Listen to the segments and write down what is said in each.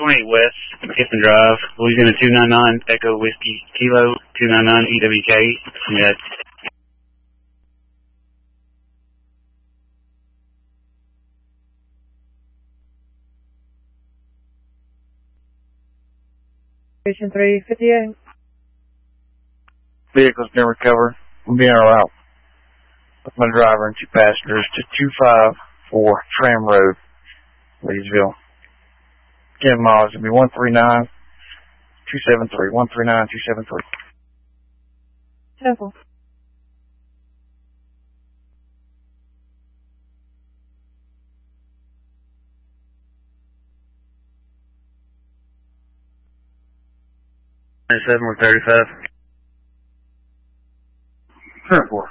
418 West, Kiffin Drive, Louisiana 299, Echo Whiskey Kilo, 299 EWK. Yeah. Station 358. Vehicle's been recovered. We'll be en route with my driver and 2 passengers to 254 Tram Road, Leesville. Again, miles will be 139-273. 139-273. Temple. We're 35. Current 4.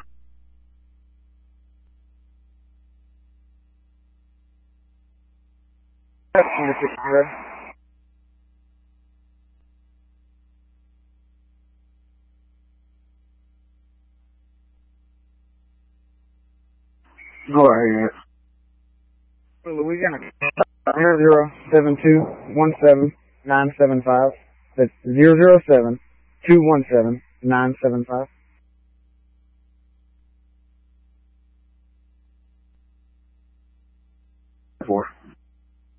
Go ahead. Louisiana 007217975. That's 007217975.